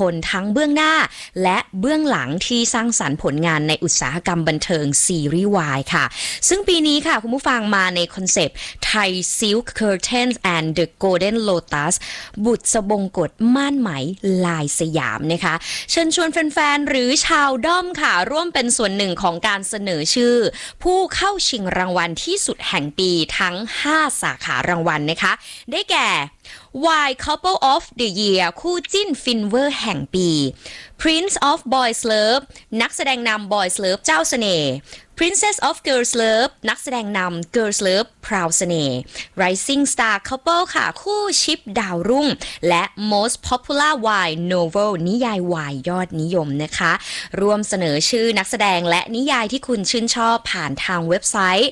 คนทั้งเบื้องหน้าและเบื้องหลังที่สร้างสรรค์ผลงานในอุตสาหกรรมบันเทิงซีรีส์วายค่ะซึ่งปีนี้ค่ะคุณผู้ฟังมาในคอนเซปต์ Thai Silk Curtains and the Golden Lotus บุษบงกฎม่านไหมลายสยามนะคะเชิญชวนแฟนๆหรือชาวด้อมค่ะร่วมเป็นส่วนหนึ่งของการเสนอชื่อผู้เข้าชิงรางวัลที่สุดแห่งปีทั้ง5สาขารางวัลนะคะได้แก่ Y Couple of the Year คู่จิ้นฟินเวอร์แห่งปี Prince of Boys Love นักแสดงนำ Boys Love เจ้าเสน่ห์ Princess of Girls Love นักแสดงนำ Girls Love พราวเสน่ห์ Rising Star Couple ค่ะคู่ชิปดาวรุ่งและ Most Popular Y Novel นิยายวายยอดนิยมนะคะร่วมเสนอชื่อนักแสดงและนิยายที่คุณชื่นชอบผ่านทางเว็บไซต์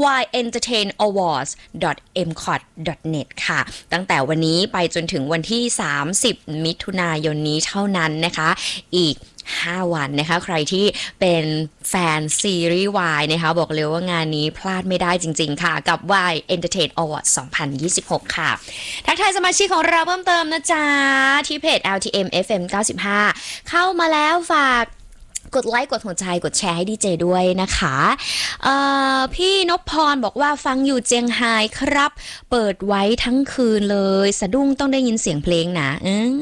yentertainawards.mcot.net ค่ะตั้งแต่วันนี้ไปจนถึงวันที่30มิถุนายนนี้เท่านั้นนะคะอีก5วันนะคะใครที่เป็นแฟนซีรีส์วายนะคะบอกเลยว่างานนี้พลาดไม่ได้จริงๆค่ะกับ Y Entertain Awards 2026 ค่ะทักทายสมาชิกของเราเพิ่มเติมนะจ๊ะที่เพจ LTM FM 95เข้ามาแล้วฝากกดไลค์กดหัวใจกดแชร์ให้ดีเจด้วยนะคะพี่นพพรบอกว่าฟังอยู่เจียงไฮ้ครับเปิดไว้ทั้งคืนเลยสะดุ้งต้องได้ยินเสียงเพลงนะ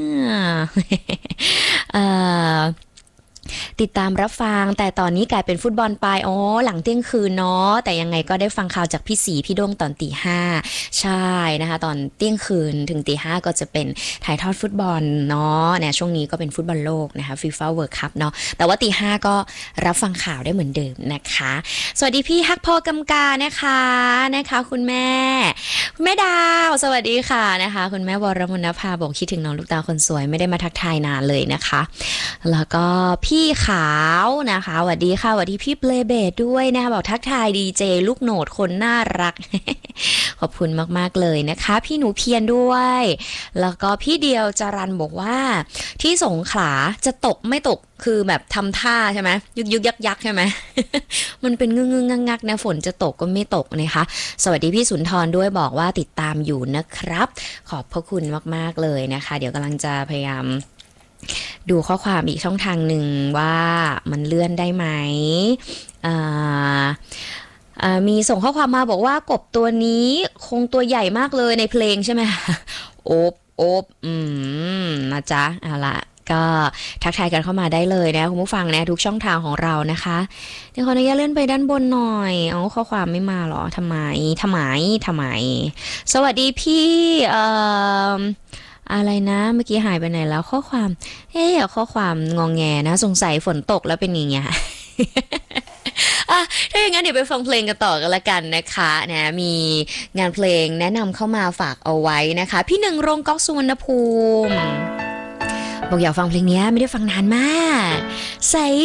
ติดตามรับฟังแต่ตอนนี้กลายเป็นฟุตบอลไปหลังเที่ยงคืนเนาะแต่ยังไงก็ได้ฟังข่าวจากพี่สีพี่ด้งตอนตีห้าใช่นะคะตอนเที่ยงคืนถึงตีห้าก็จะเป็นถ่ายทอดฟุตบอลเนาะเนี่ยช่วงนี้ก็เป็นฟุตบอลโลกนะคะ FIFA World Cup เนาะแต่ว่าตีห้าก็รับฟังข่าวได้เหมือนเดิมนะคะสวัสดีพี่ฮักพอกำกานะคะคุณแม่ดาวสวัสดีค่ะนะคะคุณแม่วรมนภาบอกคิดถึงน้องลูกตาคนสวยไม่ได้มาทักทายนานเลยนะคะแล้วก็พี่ขาวนะคะสวัสดีค่ะสวัสดีพี่เบลเบดด้วยนะคะบอกทักทายดีเจลูกโหนดคนน่ารัก ขอบคุณมากๆเลยนะคะพี่หนูเพียรด้วยแล้วก็พี่เดียวจรันบอกว่าที่สงขลาจะตกไม่ตกคือแบบทำท่าใช่ไหมยึกยักใช่ไหม มันเป็นงึงงักนะฝนจะตกก็ไม่ตกนะคะสวัสดีพี่สุนทรด้วยบอกว่าติดตามอยู่นะครับขอบพระคุณมากๆเลยนะคะเดี๋ยวกำลังจะพยายามดูข้อความอีกช่องทางหนึ่งว่ามันเลื่อนได้ไหมมีส่งข้อความมาบอกว่ากบตัวนี้คงตัวใหญ่มากเลยในเพลงใช่ไหม โอบนะจ๊ะเอาละก็ทักทายกันเข้ามาได้เลยนะคุณผู้ฟังนะทุกช่องทางของเรานะคะเดี๋ยวขออนุญาตเลื่อนไปด้านบนหน่อยข้อความไม่มาหรอทำไมสวัสดีพี่อะไรนะเมื่อกี้หายไปไหนแล้วข้อความข้อความงองแงนะสงสัยฝนตกแล้วเป็นอย่างเงี้ย ถ้าอย่างนั้นเดี๋ยวไปฟังเพลงกันต่อกันละกันนะคะนะมีงานเพลงแนะนำเข้ามาฝากเอาไว้นะคะพี่หนึ่งโรงก๊อกสุวรรณภูมิบอกอยากฟังเพลงนี้ไม่ได้ฟังนานมากใส่